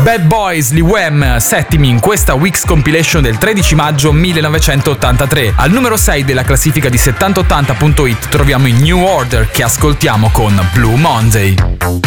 Bad Boys, Lee Wham, settimi in questa Weeks Compilation del 13 maggio 1983. Al numero 6 della classifica di 7080.it troviamo i New Order, che ascoltiamo con Blue Monday.